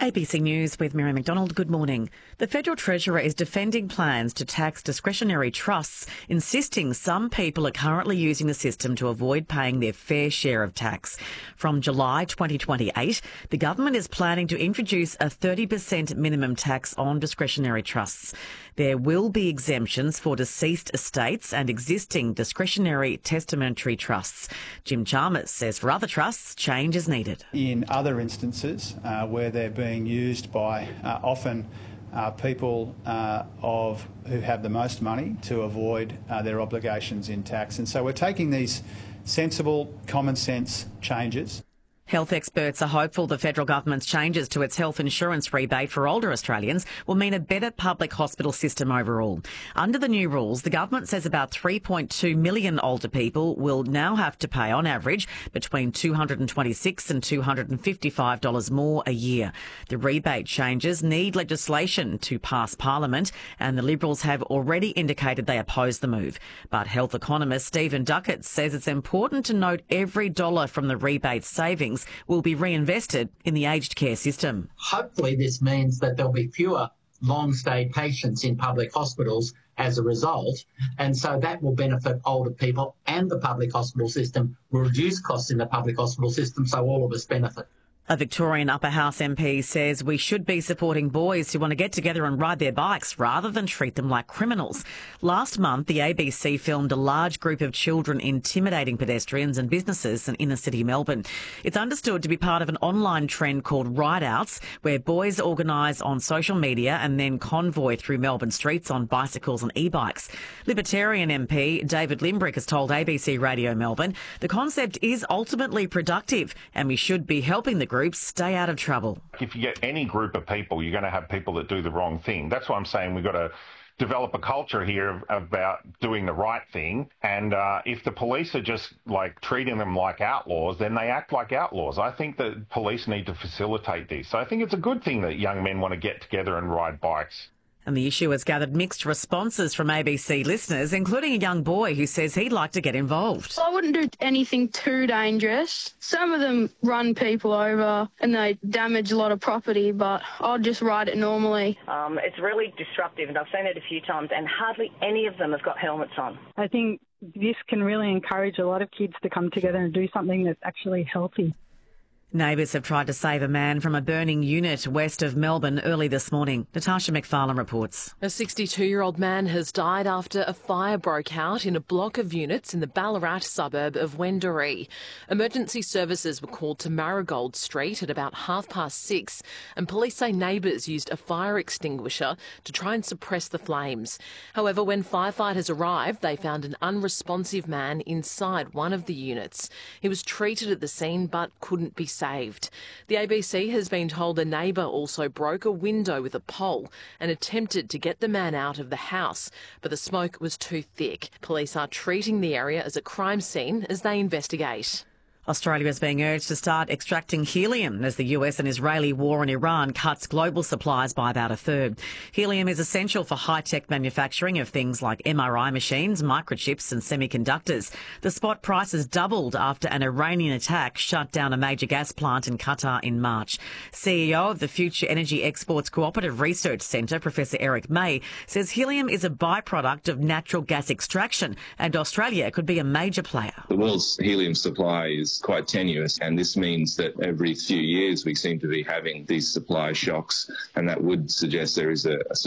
ABC News with Mary McDonald. Good morning. The Federal Treasurer is defending plans to tax discretionary trusts, insisting some people are currently using the system to avoid paying their fair share of tax. From July 2028, the government is planning to introduce a 30% minimum tax on discretionary trusts. There will be exemptions for deceased estates and existing discretionary testamentary trusts. Jim Chalmers says for other trusts, change is needed. In other instances where they're being used by often people who have the most money to avoid their obligations in tax. And so we're taking these sensible, common sense changes. Health experts are hopeful the federal government's changes to its health insurance rebate for older Australians will mean a better public hospital system overall. Under the new rules, the government says about 3.2 million older people will now have to pay, on average, between $226 and $255 more a year. The rebate changes need legislation to pass Parliament, and the Liberals have already indicated they oppose the move. But health economist Stephen Duckett says it's important to note every dollar from the rebate savings will be reinvested in the aged care system. Hopefully this means that there'll be fewer long-stay patients in public hospitals as a result, and so that will benefit older people, and the public hospital system will reduce costs in the public hospital system, so all of us benefit. A Victorian Upper House MP says we should be supporting boys who want to get together and ride their bikes rather than treat them like criminals. Last month, the ABC filmed a large group of children intimidating pedestrians and businesses in inner city Melbourne. It's understood to be part of an online trend called Rideouts, where boys organise on social media and then convoy through Melbourne streets on bicycles and e-bikes. Libertarian MP David Limbrick has told ABC Radio Melbourne the concept is ultimately productive and we should be helping the groups stay out of trouble. If you get any group of people, you're going to have people that do the wrong thing. That's why I'm saying we've got to develop a culture here about doing the right thing. And if the police are just like treating them like outlaws, then they act like outlaws. I think that police need to facilitate this. So I think it's a good thing that young men want to get together and ride bikes. And the issue has gathered mixed responses from ABC listeners, including a young boy who says he'd like to get involved. I wouldn't do anything too dangerous. Some of them run people over and they damage a lot of property, but I'll just ride it normally. It's really disruptive, and I've seen it a few times, and hardly any of them have got helmets on. I think this can really encourage a lot of kids to come together and do something that's actually healthy. Neighbours have tried to save a man from a burning unit west of Melbourne early this morning. Natasha McFarlane reports. A 62-year-old man has died after a fire broke out in a block of units in the Ballarat suburb of Wendouree. Emergency services were called to Marigold Street at about 6:30, and police say neighbours used a fire extinguisher to try and suppress the flames. However, when firefighters arrived, they found an unresponsive man inside one of the units. He was treated at the scene but couldn't be saved. The ABC has been told a neighbour also broke a window with a pole and attempted to get the man out of the house, but the smoke was too thick. Police are treating the area as a crime scene as they investigate. Australia is being urged to start extracting helium as the US and Israeli war in Iran cuts global supplies by about a third. Helium is essential for high-tech manufacturing of things like MRI machines, microchips and semiconductors. The spot price has doubled after an Iranian attack shut down a major gas plant in Qatar in March. CEO of the Future Energy Exports Cooperative Research Centre, Professor Eric May, says helium is a byproduct of natural gas extraction and Australia could be a major player. The world's helium supply is quite tenuous, and this means that every few years we seem to be having these supply shocks, and that would suggest there is a